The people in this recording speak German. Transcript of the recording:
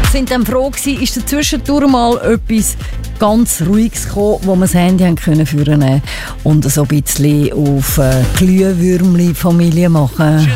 sind dann froh gewesen, ist dazwischendurch mal etwas ganz Ruhiges gekommen, wo wir das Handy haben können führen und so ein bisschen auf Glühwürmli-Familie machen.